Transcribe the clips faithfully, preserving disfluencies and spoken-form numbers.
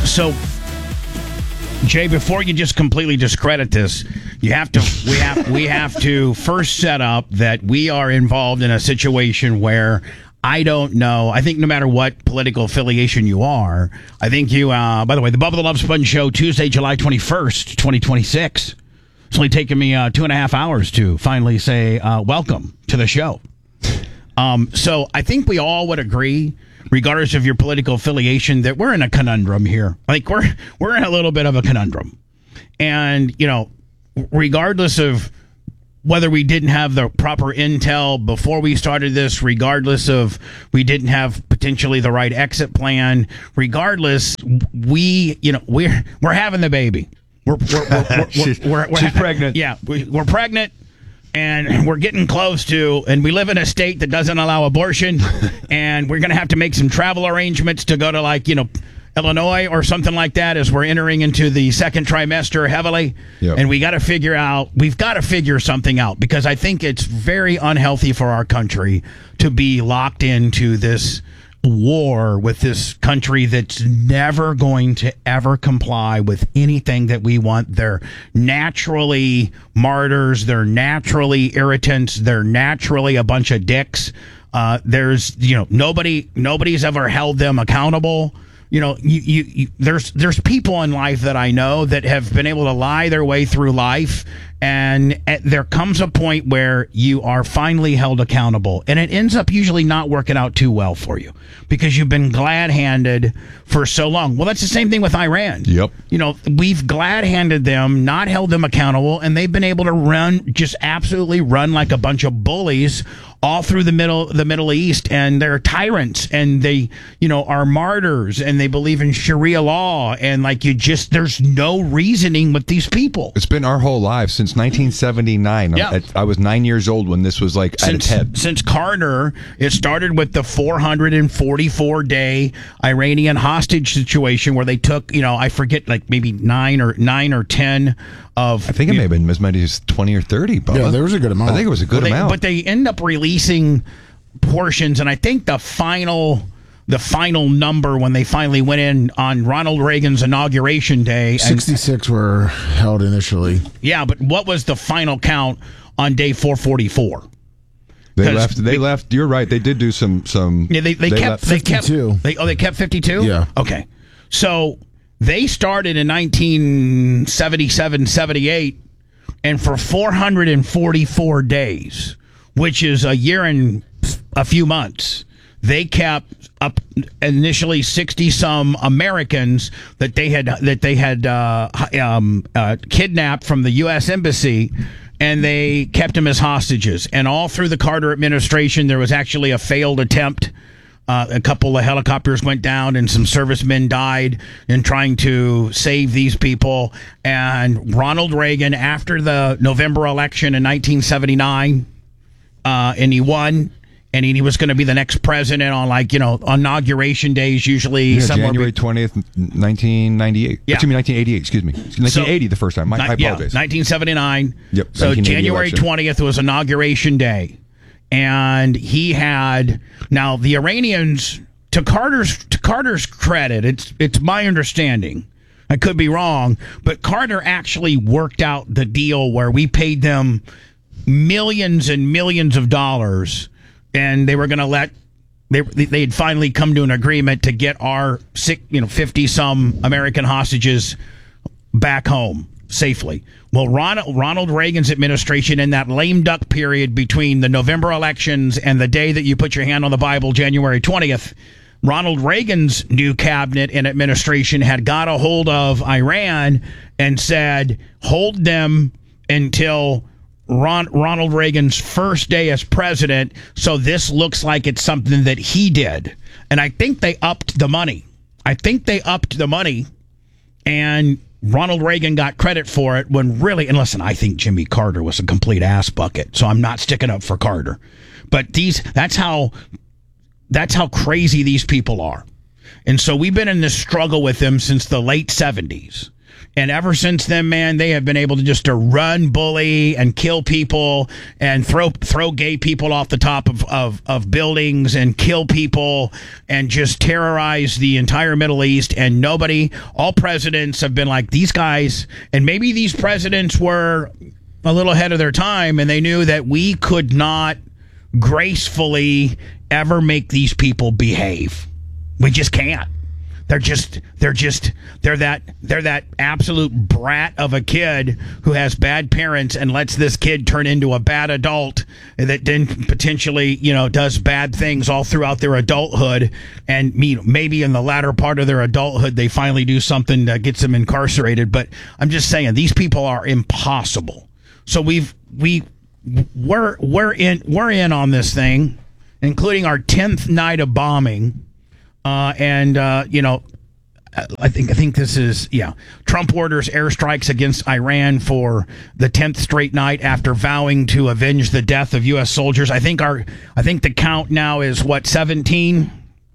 So, Jay, before you just completely discredit this, you have to we have we have to first set up that we are involved in a situation where I don't know. I think no matter what political affiliation you are, I think you. Uh, by the way, the Bubba the Love Sponge Show, Tuesday, July twenty-first, twenty twenty-six. It's only taken me uh, two and a half hours to finally say uh, welcome to the show. Um, so I think we all would agree, regardless of your political affiliation, that we're in a conundrum here. Like we're we're in a little bit of a conundrum, and you know, regardless of whether we didn't have the proper intel before we started this, regardless of we didn't have potentially the right exit plan, regardless, we you know we're we're having the baby. We're we're we're, we're, she's, we're, we're she's ha- pregnant. Yeah, we, we're pregnant. And we're getting close to, and we live in a state that doesn't allow abortion, and we're going to have to make some travel arrangements to go to, like, you know, Illinois or something like that as we're entering into the second trimester heavily. Yep. And we got to figure out, we've got to figure something out, because I think it's very unhealthy for our country to be locked into this war with this country that's never going to ever comply with anything that we want. They're naturally martyrs. They're naturally irritants. They're naturally a bunch of dicks. Uh, there's, you know, nobody, nobody's ever held them accountable. You know, you, you, you, there's there's people in life that I know that have been able to lie their way through life, and at, there comes a point where you are finally held accountable, and it ends up usually not working out too well for you because you've been glad-handed for so long. Well, that's the same thing with Iran. Yep. You know, we've glad-handed them, not held them accountable, and they've been able to run, just absolutely run like a bunch of bullies all through the middle the Middle East, and they're tyrants, and they, you know, are martyrs, and they believe in Sharia law, and like you just, there's no reasoning with these people. It's been our whole lives since nineteen seventy-nine. Yeah. I, I was nine years old when this was like Since, at its head. since Carter, it started with the four hundred forty-four day Iranian hostage situation where they took, you know, I forget, like maybe nine or nine or ten of. I think it may have been as many as twenty or thirty. Bubba. Yeah, there was a good amount. I think it was a good Well, they, amount. but they end up releasing portions, and I think the final the final number when they finally went in on Ronald Reagan's inauguration day. And, sixty-six were held initially. yeah, but what was the final count on day four forty-four? They 'Cause left. They we- left. You're right. They did do some. Some. Yeah, they, they, kept left. they kept fifty-two. they oh they kept fifty-two? Yeah. Okay. So they started in nineteen seventy-seven seventy-eight, and for four hundred forty-four days, which is a year and a few months, they kept up initially sixty some Americans that they had that they had uh, um, uh, kidnapped from the U S Embassy, and they kept them as hostages. And all through the Carter administration, there was actually a failed attempt. Uh, a couple of helicopters went down, and some servicemen died in trying to save these people. And Ronald Reagan, after the November election in nineteen seventy-nine, uh, and he won. And he was going to be the next president on, like, you know, inauguration days, usually Yeah, somewhere. January twentieth, nineteen ninety-eight. Yeah. Excuse me, nineteen eighty-eight. Excuse me, nineteen eighty. The first time. My, Ni- I apologize. Yeah, nineteen seventy-nine. Yep, So nineteen eighty January election. twentieth was inauguration day, and he had now the Iranians. To Carter's to Carter's credit, it's it's my understanding. I could be wrong, but Carter actually worked out the deal where we paid them millions and millions of dollars. And they were going to let they they had finally come to an agreement to get our sick, you know, fifty some American hostages back home safely. Well, Ronald, Ronald Reagan's administration, in that lame duck period between the November elections and the day that you put your hand on the Bible, January twentieth, Ronald Reagan's new cabinet and administration had got a hold of Iran and said, hold them until Ron, Ronald Reagan's first day as president, so this looks like it's something that he did. And I think they upped the money. I think they upped the money, and Ronald Reagan got credit for it when really, and listen, I think Jimmy Carter was a complete ass bucket, so I'm not sticking up for Carter. But these, that's how, that's how crazy these people are. And so we've been in this struggle with them since the late seventies. And ever since then, man, they have been able to just to run, bully, and kill people, and throw throw gay people off the top of, of, of buildings, and kill people, and just terrorize the entire Middle East. And nobody, all presidents have been like, these guys, and maybe these presidents were a little ahead of their time, and they knew that we could not gracefully ever make these people behave. We just can't. They're just, they're just, they're that, they're that absolute brat of a kid who has bad parents and lets this kid turn into a bad adult that then potentially, you know, does bad things all throughout their adulthood. And maybe in the latter part of their adulthood, they finally do something that gets them incarcerated. But I'm just saying, these people are impossible. So we've, we, we're, we're in, we're in on this thing, including our tenth night of bombing. Uh, and, uh, you know, I think I think this is, yeah. Trump orders airstrikes against Iran for the tenth straight night after vowing to avenge the death of U S soldiers. I think our I think the count now is, what, seventeen?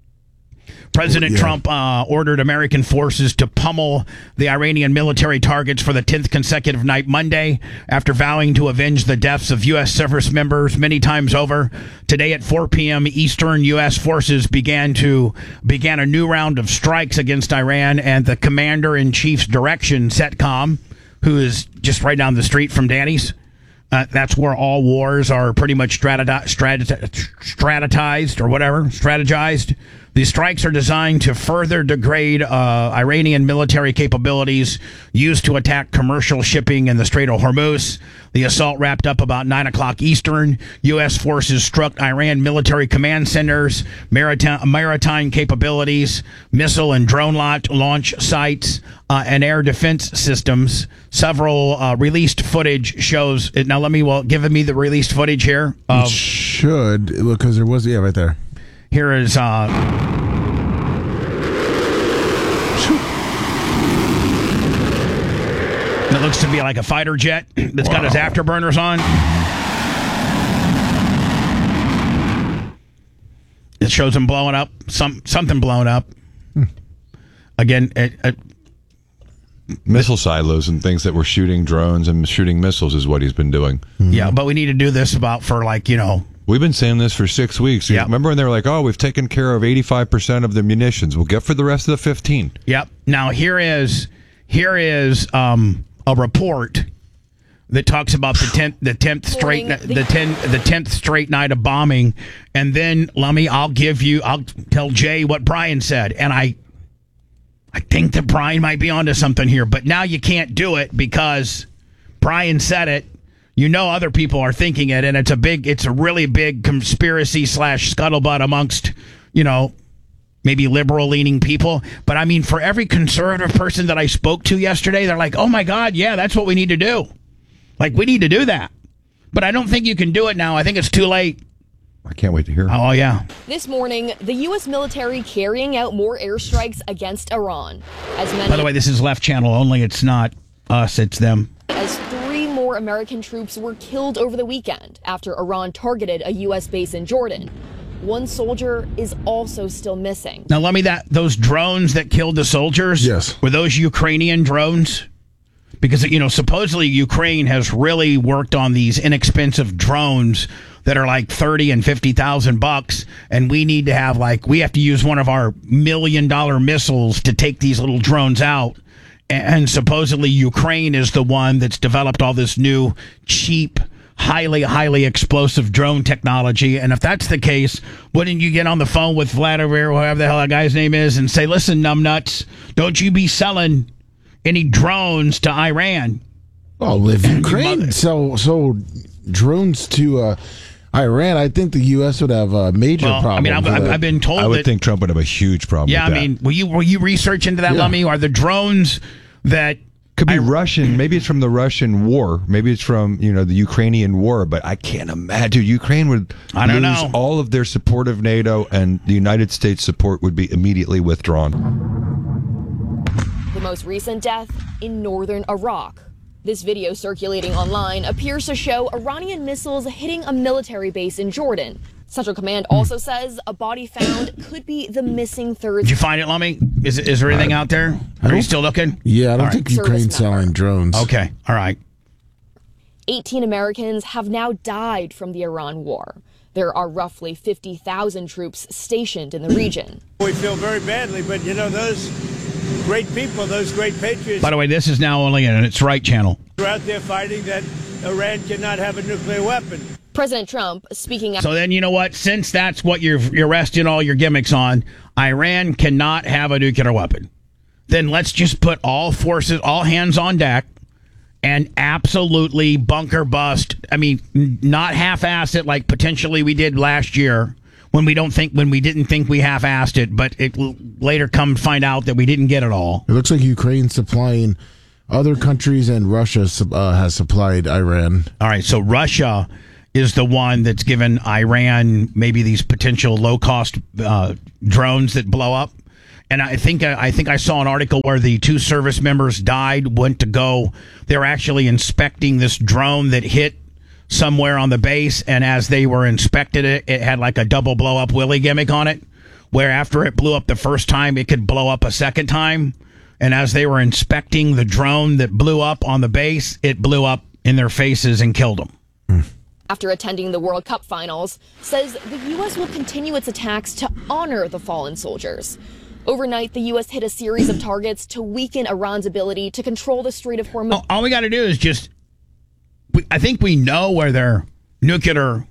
President Yeah. Trump uh, ordered American forces to pummel the Iranian military targets for the tenth consecutive night Monday after vowing to avenge the deaths of U S service members many times over. Today at four p.m. Eastern, U S forces began to began a new round of strikes against Iran, and the commander-in-chief's direction, CENTCOM, who is just right down the street from Danny's. Uh, that's where all wars are pretty much strategi- strategi- strategized or whatever, strategized. These strikes are designed to further degrade uh, Iranian military capabilities used to attack commercial shipping in the Strait of Hormuz. The assault wrapped up about nine o'clock Eastern. U S forces struck Iran military command centers, maritime, maritime capabilities, missile and drone launch, launch sites, uh, and air defense systems. Several uh, released footage shows. Now, let me, well, give me the released footage here. It Of, should, because there was, yeah, right there. here is... Uh, It looks to be like a fighter jet that's got his afterburners on. It shows him blowing up, some something blowing up. Hmm. Again, it, it, Missile silos and things that were shooting drones and shooting missiles is what he's been doing. Mm-hmm. yeah, but we need to do this about for like, you know, We've been saying this for six weeks. Yep. Remember when they were like, oh, we've taken care of eighty-five percent of the munitions. We'll get for the rest of the fifteen. Yep. Now here is here is um, a report that talks about the tenth the tenth straight the ten the tenth straight night of bombing, and then Lummy, I'll give you I'll tell Jay what Brian said, and I I think that Brian might be onto something here, but now you can't do it because Brian said it. You know, other people are thinking it, and it's a big, it's a really big conspiracy slash scuttlebutt amongst, you know, maybe liberal-leaning people. But, I mean, for every conservative person that I spoke to yesterday, they're like, oh, my God, yeah, that's what we need to do. Like, we need to do that. But I don't think you can do it now. I think it's too late. I can't wait to hear. Oh, yeah. This morning, the U S military carrying out more airstrikes against Iran. As many By the way, this is Left Channel only. It's not us, it's them. as three more American troops were killed over the weekend after Iran targeted a U S base in Jordan. One soldier is also still missing. Now, let me that those drones that killed the soldiers, Yes. were those Ukrainian drones? Because, you know, supposedly Ukraine has really worked on these inexpensive drones that are like thirty and fifty thousand bucks, and we need to have like we have to use one of our million dollar missiles to take these little drones out. And supposedly Ukraine is the one that's developed all this new cheap, highly, highly explosive drone technology. And if that's the case, wouldn't you get on the phone with Vladimir, whatever the hell that guy's name is, and say, listen, numbnuts, don't you be selling any drones to Iran? Oh, if Ukraine so so drones to uh, Iran, I think the U S would have a major Well, problem. I mean, I've, with I've, that. I've been told I would that. think Trump would have a huge problem yeah, I with that. mean, will you will you research into that, Yeah. Lummy? Are the drones that Could be I- Russian. Maybe it's from the Russian war. Maybe it's from, you know, the Ukrainian war. But I can't imagine. Dude, Ukraine would I don't lose know. all of their support of NATO, and the United States support would be immediately withdrawn. The most recent death in northern Iraq. This video circulating online appears to show Iranian missiles hitting a military base in Jordan. Central Command also says a body found could be the missing third. Did you find it, Lummy? Is is there anything out there? Are you still looking? Yeah, I don't All think right. Ukraine's selling drones. Okay, all right. eighteen Americans have now died from the Iran war. There are roughly fifty thousand troops stationed in the region. We feel very badly, but you know, those great people, those great patriots By the way, this is now only in its right channel. are out there fighting that Iran cannot have a nuclear weapon. President Trump speaking out. So then, you know what? Since that's what you're you're resting all your gimmicks on, Iran cannot have a nuclear weapon. Then let's just put all forces, all hands on deck, and absolutely bunker bust. I mean, not half-ass it like potentially we did last year when we don't think when we didn't think we half-assed it, but it will later come find out that we didn't get it all. It looks like Ukraine's supplying other countries, and Russia uh, has supplied Iran. All right, so Russia is the one that's given Iran maybe these potential low-cost uh, drones that blow up. And I think I think I saw an article where the two service members died, went to go. They're actually inspecting this drone that hit somewhere on the base, and as they were inspecting it, it had like a double blow-up Willie gimmick on it, where after it blew up the first time, it could blow up a second time. And as they were inspecting the drone that blew up on the base, it blew up in their faces and killed them. After attending the World Cup finals, says the U S will continue its attacks to honor the fallen soldiers. Overnight, the U S hit a series of targets to weaken Iran's ability to control the Strait of Hormuz. All, all we got to do is just, we, I think we know where their nuclear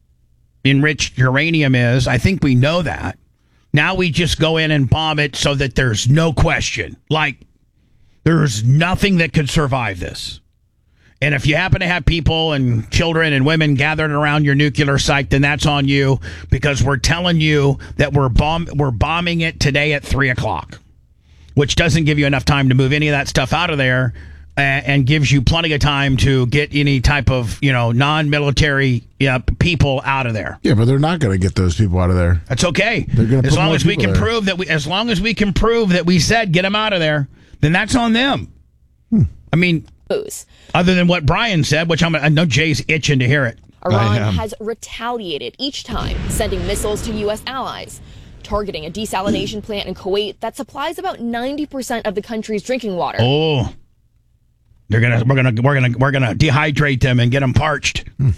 enriched uranium is. I think we know that. Now we just go in and bomb it so that there's no question. Like, there's nothing that could survive this. And if you happen to have people and children and women gathered around your nuclear site, then that's on you, because we're telling you that we're bomb we're bombing it today at three o'clock, which doesn't give you enough time to move any of that stuff out of there, uh, and gives you plenty of time to get any type of, you know, non-military you know, people out of there. Yeah, but they're not going to get those people out of there. That's okay. They're gonna as put long more as we people can there. prove that we, as long as we can prove that we said get them out of there, then that's on them. Hmm. I mean. Other than what Brian said, which I'm, I know Jay's itching to hear it. Iran has retaliated each time, sending missiles to U S allies, targeting a desalination plant in Kuwait that supplies about ninety percent of the country's drinking water. Oh, they're gonna we're gonna we're gonna we're gonna dehydrate them and get them parched. Hmm.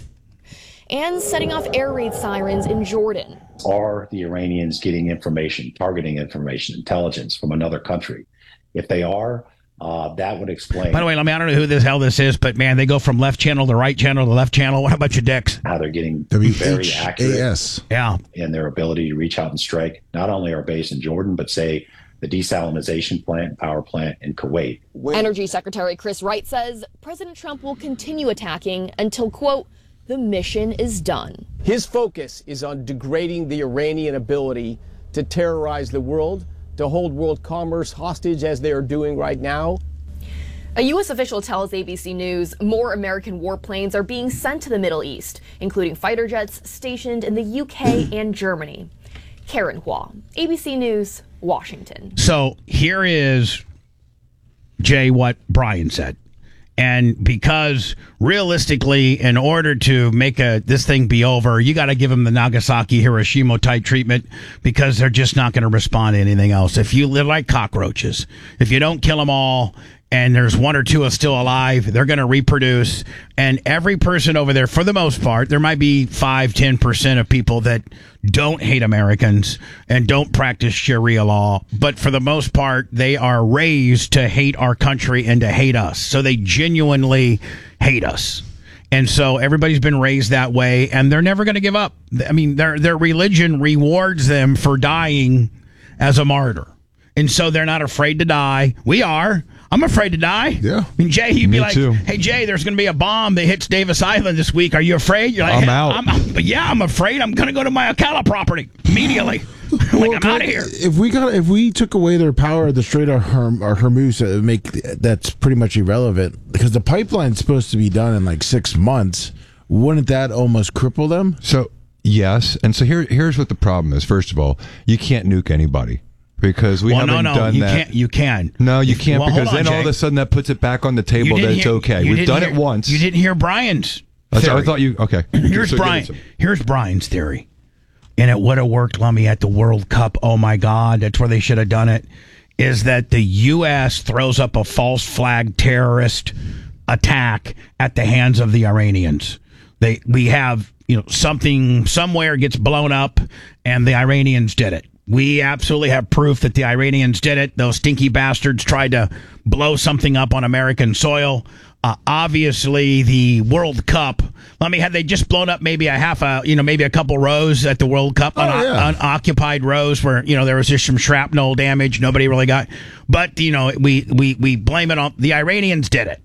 And setting off air raid sirens in Jordan. Are the Iranians getting information, targeting information, intelligence from another country? If they are, Uh, that would explain. By the way, I mean, I don't know who the hell this is, but man, they go from left channel to right channel to left channel. What a bunch of dicks. How they're getting W very H A S. accurate Yeah. in their ability to reach out and strike not only our base in Jordan, but say the desalinization plant, power plant in Kuwait. Energy Secretary Chris Wright says President Trump will continue attacking until, quote, the mission is done. His focus is on degrading the Iranian ability to terrorize the world, to hold world commerce hostage as they are doing right now. A U S official tells A B C News more American warplanes are being sent to the Middle East, including fighter jets stationed in the U K and Germany. Karen Hua, A B C News, Washington. So here is, Jay, what Brian said. And because realistically, in order to make a this thing be over, you got to give them the Nagasaki, Hiroshima type treatment, because they're just not going to respond to anything else. If you live like cockroaches, if you don't kill them all, and there's one or two are still alive, they're going to reproduce. And every person over there, for the most part, there might be five, ten percent of people that don't hate Americans and don't practice Sharia law. But for the most part, they are raised to hate our country and to hate us. So they genuinely hate us. And so everybody's been raised that way, and they're never going to give up. I mean, their their religion rewards them for dying as a martyr. And so they're not afraid to die. We are. I'm afraid to die. Yeah. I mean, Jay, you'd Me be like, too. hey, Jay, there's going to be a bomb that hits Davis Island this week. Are you afraid? You're like, I'm "Hey, out." I'm, I'm, but yeah, I'm afraid. I'm going to go to my Ocala property immediately. like, Well, I'm out of here. If we got, if we took away their power at the Strait of Herm, or Hormuz, it would make that's pretty much irrelevant, because the pipeline's supposed to be done in like six months. Wouldn't that almost cripple them? So yes, and so here here's what the problem is. First of all, you can't nuke anybody. Because we well, haven't no, no, done you that. Can't, you can. No, you If- can't, well, because hold on, then all Jay. of a sudden that puts it back on the You table didn't that it's hear- okay. you We've didn't done hear- it once. You didn't hear Brian's That's- I theory. thought you okay. Here's So give Brian. it some- Here's Brian's theory. and it would have worked, Lummy, at the World Cup. Oh my God, that's where they should have done it. Is that the U S throws up a false flag terrorist attack at the hands of the Iranians. They we have you know something somewhere gets blown up, and the Iranians did it. We absolutely have proof that the Iranians did it. Those stinky bastards tried to blow something up on American soil. Uh, obviously, the World Cup. Let me had they just blown up maybe a half a you know maybe a couple rows at the World Cup, Oh, un- yeah. unoccupied rows where you know there was just some shrapnel damage. Nobody really got, but you know we we we blame it on the Iranians did it.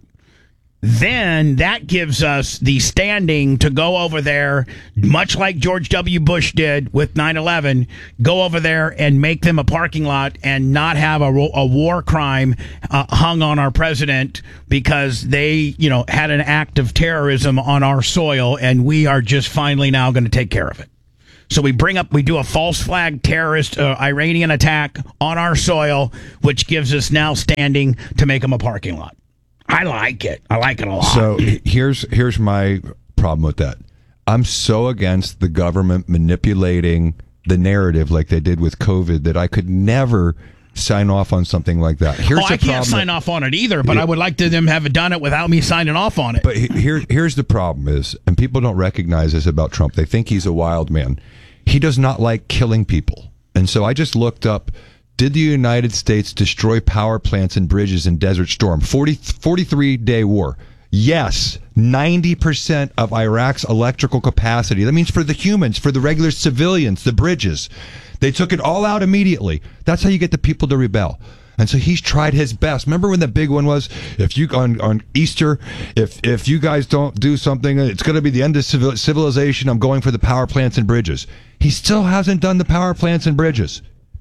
Then that gives us the standing to go over there, much like George W. Bush did with nine eleven, go over there and make them a parking lot and not have a, a war crime uh, hung on our president because they, you know, had an act of terrorism on our soil, and we are just finally now going to take care of it. So we bring up, we do a false flag terrorist uh, Iranian attack on our soil, which gives us now standing to make them a parking lot. I like it. I like it a lot. So here's here's my problem with that. I'm so against the government manipulating the narrative like they did with COVID that I could never sign off on something like that. Here's oh, the I can't problem sign that- off on it either, but I would like to them have done it without me signing off on it. But he- here, here's the problem is, and people don't recognize this about Trump. They think he's a wild man. He does not like killing people. And so I just looked up, did the United States destroy power plants and bridges in Desert Storm? forty, forty-three day war. Yes, ninety percent of Iraq's electrical capacity. That means for the humans, for the regular civilians, the bridges. They took it all out immediately. That's how you get the people to rebel. And so he's tried his best. Remember when the big one was, if you on, on Easter, if if you guys don't do something, it's going to be the end of civil, civilization. I'm going for the power plants and bridges. He still hasn't done the power plants and bridges.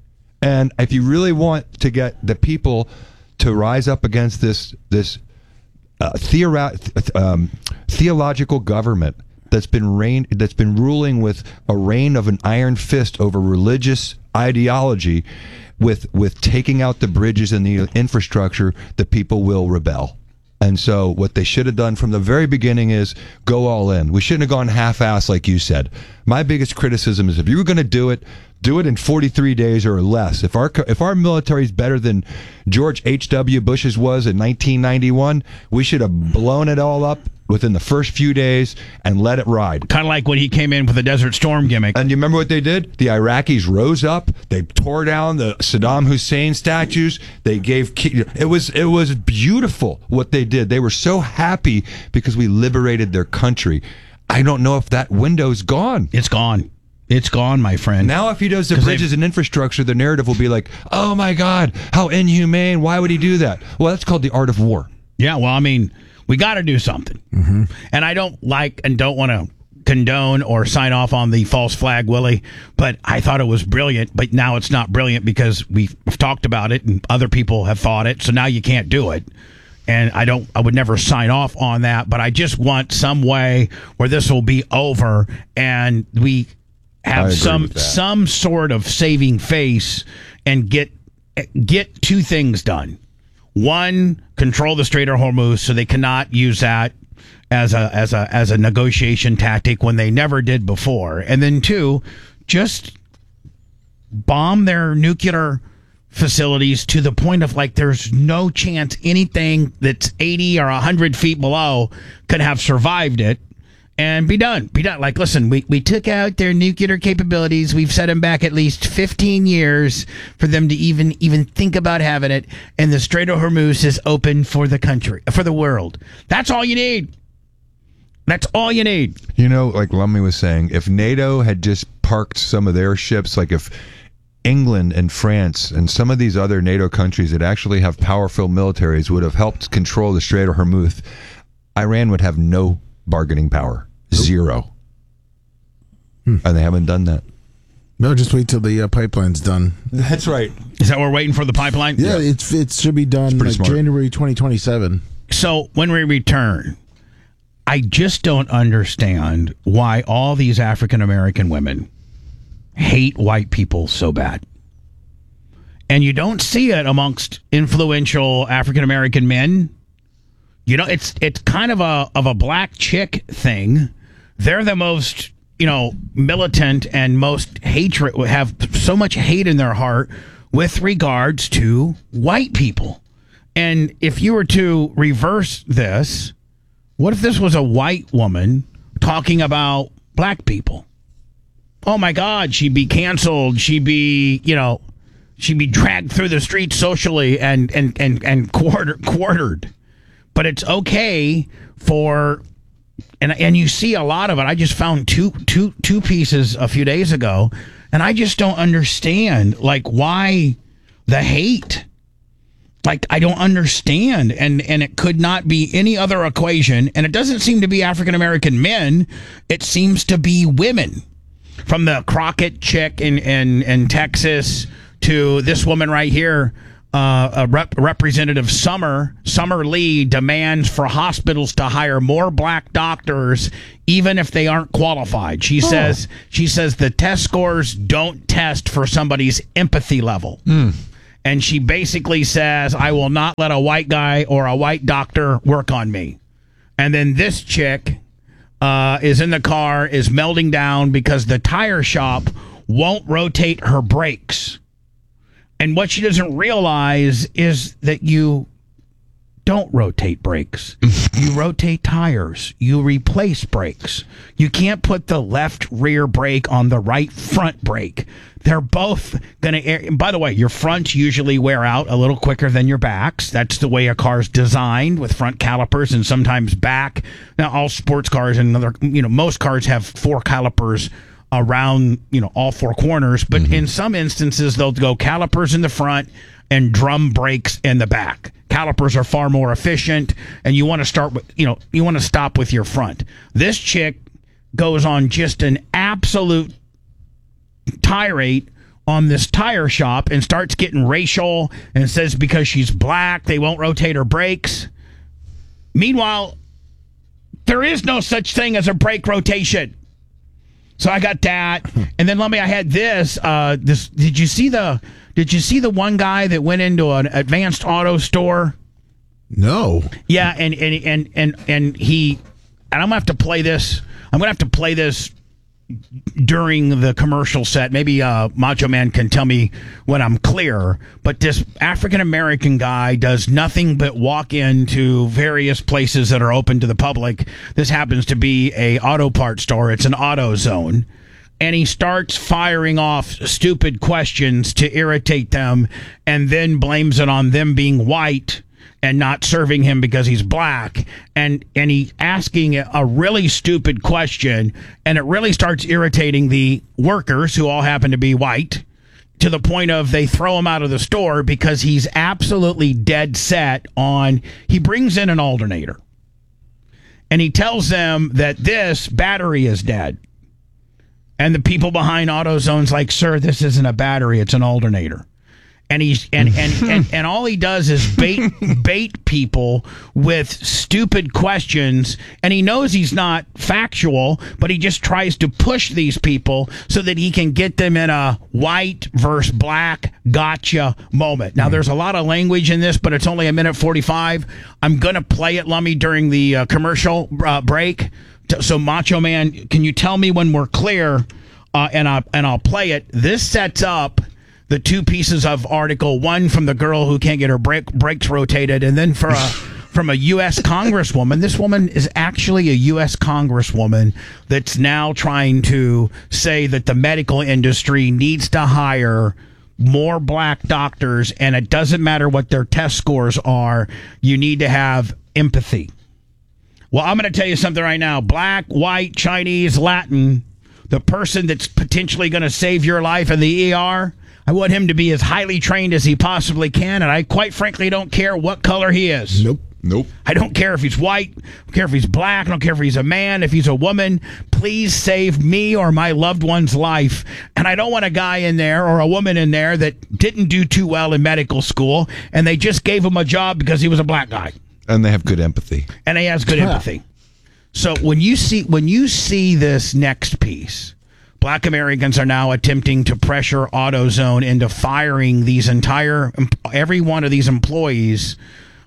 And if you really want to get the people to rise up against this this uh, theora- um, theological government that's been reign that's been ruling with a reign of an iron fist over religious ideology, with with taking out the bridges and the infrastructure, the people will rebel. And so what they should have done from the very beginning is go all in. We shouldn't have gone half-assed like you said. My biggest criticism is if you were going to do it, do it in forty-three days or less. If our if our military is better than George H W. Bush's was in nineteen ninety-one, we should have blown it all up within the first few days and let it ride. Kind of like when he came in with the Desert Storm gimmick. And you remember what they did? The Iraqis rose up. They tore down the Saddam Hussein statues. They gave it was it was beautiful what they did. They were so happy because we liberated their country. I don't know if that window's gone. It's gone. It's gone, my friend. Now, if he does the 'Cause bridges they've- and infrastructure, the narrative will be like, "Oh my God, how inhumane! Why would he do that?" Well, that's called the art of war. Yeah, well, I mean, we got to do something. Mm-hmm. And I don't like and don't want to condone or sign off on the false flag, Willie, but I thought it was brilliant. But now it's not brilliant because we've talked about it and other people have thought it. So now you can't do it. And I don't, I would never sign off on that. But I just want some way where this will be over and we I have agree some with that. some sort of saving face and get get two things done. One, control the Strait of Hormuz so they cannot use that as a as a as a negotiation tactic when they never did before. And then two, just bomb their nuclear facilities to the point of like there's no chance anything that's eighty or one hundred feet below could have survived it. And be done. Be done. Like, listen, we, we took out their nuclear capabilities. We've set them back at least fifteen years for them to even even think about having it. And the Strait of Hormuz is open for the country, for the world. That's all you need. That's all you need. You know, like Lumley was saying, if NATO had just parked some of their ships, like if England and France and some of these other NATO countries that actually have powerful militaries would have helped control the Strait of Hormuz, Iran would have no bargaining power. Zero. Hmm. And they haven't done that. No, just wait till the uh, pipeline's done. That's right. Is that what we're waiting for, the pipeline? Yeah, it's it should be done pretty like smart. January twenty twenty-seven. So when we return, I just don't understand why all these African American women hate white people so bad. And you don't see it amongst influential African American men. You know, it's it's kind of a of a black chick thing. They're the most you know, militant and most hatred, have so much hate in their heart with regards to white people. And if you were to reverse this, what if this was a white woman talking about black people? Oh my God, she'd be canceled. She'd be, you know, she'd be dragged through the streets socially and and and and quarter, quartered. But it's okay for, and and you see a lot of it. I just found two two two pieces a few days ago, and I just don't understand, like, why the hate. Like, I don't understand, and and it could not be any other equation, and it doesn't seem to be African American men. It seems to be women. From the Crockett chick in, in, in Texas to this woman right here, uh, a rep- Representative Summer, Summer Lee demands for hospitals to hire more black doctors, even if they aren't qualified. She oh. says she says the test scores don't test for somebody's empathy level. Mm. And she basically says, I will not let a white guy or a white doctor work on me. And then this chick Uh, is in the car, is melting down because the tire shop won't rotate her brakes. And what she doesn't realize is that you don't rotate brakes. You rotate tires. You replace brakes. You can't put the left rear brake on the right front brake. They're both going to... By the way, your fronts usually wear out a little quicker than your backs. That's the way a car's designed, with front calipers and sometimes back. Now, all sports cars and other, you know, most cars have four calipers around, you know, all four corners. But mm-hmm. in some instances, they'll go calipers in the front and drum brakes in the back. Calipers are far more efficient, and you want to start with, you know, you want to stop with your front. This chick goes on just an absolute tirade on this tire shop and starts getting racial and says because she's black, they won't rotate her brakes. Meanwhile, there is no such thing as a brake rotation. So I got that, and then let me. I had this. Uh, this. Did you see the? Did you see the one guy that went into an Advanced Auto store? No. Yeah, and and and and and he. And I'm gonna have to play this. I'm gonna have to play this during the commercial set. Maybe uh, Macho Man can tell me when I'm clear. But this African American guy does nothing but walk into various places that are open to the public. This happens to be a auto parts store. It's an auto zone. And he starts firing off stupid questions to irritate them, and then blames it on them being white and not serving him because he's black. And and he asking a really stupid question, and it really starts irritating the workers, who all happen to be white, to the point of they throw him out of the store because he's absolutely dead set on, he brings in an alternator. And he tells them that this battery is dead. And the people behind AutoZone's like, sir, this isn't a battery, it's an alternator. And he's and and, and, and all he does is bait bait people with stupid questions, and he knows he's not factual, but he just tries to push these people so that he can get them in a white versus black gotcha moment. Now, there's a lot of language in this, but it's only a minute forty-five. I'm going to play it, Lummy, during the uh, commercial uh, break. So, Macho Man, can you tell me when we're clear, uh, and, I, and I'll play it. This sets up the two pieces of article, one from the girl who can't get her brake, brakes rotated, and then for a, from a U S congresswoman. This woman is actually a U S congresswoman that's now trying to say that the medical industry needs to hire more black doctors, and it doesn't matter what their test scores are. You need to have empathy. Well, I'm going to tell you something right now. Black, white, Chinese, Latin, the person that's potentially going to save your life in the E R, I want him to be as highly trained as he possibly can, and I quite frankly don't care what color he is. Nope. Nope. I don't care if he's white. I don't care if he's black. I don't care if he's a man, if he's a woman. Please save me or my loved one's life. And I don't want a guy in there or a woman in there that didn't do too well in medical school, and they just gave him a job because he was a black guy. And they have good empathy. And he has good empathy. So when you see when you see this next piece, black Americans are now attempting to pressure AutoZone into firing these entire every one of these employees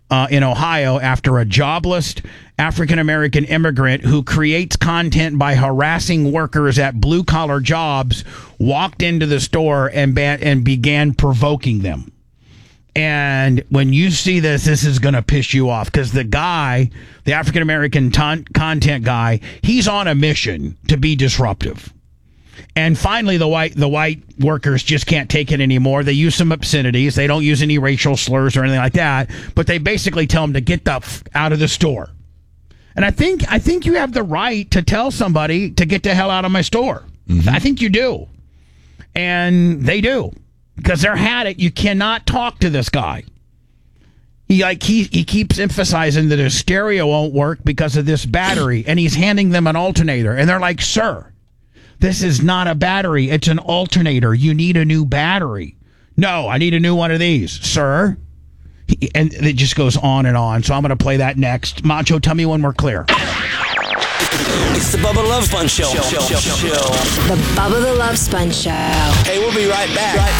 uh, in Ohio after a jobless African-American immigrant who creates content by harassing workers at blue-collar jobs walked into the store and, ba- and began provoking them. And when you see this, this is going to piss you off because the guy, the African-American ton- content guy, he's on a mission to be disruptive. And finally, the white the white workers just can't take it anymore. They use some obscenities. They don't use any racial slurs or anything like that. But they basically tell them to get the f- out of the store. And I think I think you have the right to tell somebody to get the hell out of my store. Mm-hmm. I think you do. And they do. Because they're had it. You cannot talk to this guy. He like he, he keeps emphasizing that his stereo won't work because of this battery. And he's handing them an alternator. And they're like, sir, this is not a battery. It's an alternator. You need a new battery. No, I need a new one of these, sir. He, and it just goes on and on. So I'm going to play that next. Macho, tell me when we're clear. It's the Bubba Love Sponge Show. Show, show, show. The Bubba the Love Sponge Show. Hey, we'll be right back.